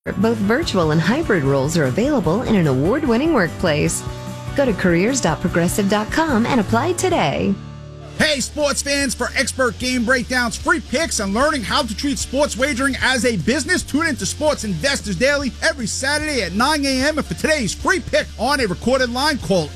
Both virtual and hybrid roles are available in an award-winning workplace. Go to careers.progressive.com and apply today. Hey, sports fans, for expert game breakdowns, free picks, and learning how to treat sports wagering as a business, tune into Sports Investors Daily every Saturday at 9 a.m. And for today's free pick on a recorded line, call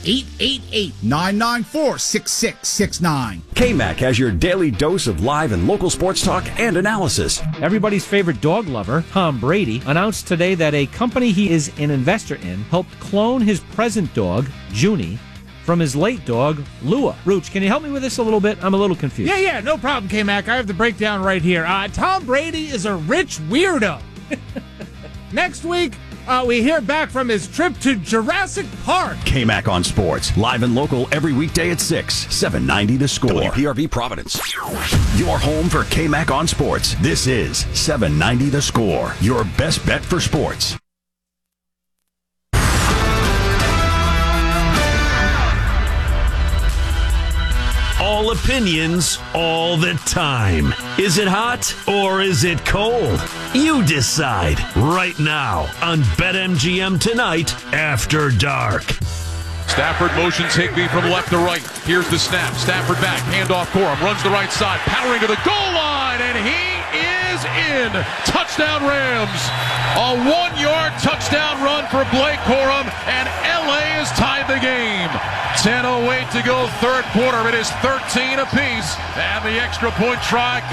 888-994-6669. KMAC has your daily dose of live and local sports talk and analysis. Everybody's favorite dog lover, Tom Brady, announced today that a company he is an investor in helped clone his present dog, Junie, from his late dog, Lua. Rooch, can you help me with this a little bit? I'm a little confused. Yeah, no problem, K-Mac. I have the breakdown right here. Tom Brady is a rich weirdo. Next week, we hear back from his trip to Jurassic Park. KMAC on Sports, live and local every weekday at 6, 790 The Score. WPRV Providence. Your home for KMAC on Sports. This is 790 The Score, your best bet for sports. All opinions, all the time. Is it hot or is it cold? You decide right now on BetMGM Tonight After Dark. Stafford motions Higbee from left to right. Here's the snap. Stafford back. Handoff Corum. Runs the right side. Powering to the goal line. And he is in. Touchdown Rams. A 1-yard touchdown run for Blake Corum. And LA has tied the game. 10:08 to go third quarter. It is 13 apiece. And the extra point try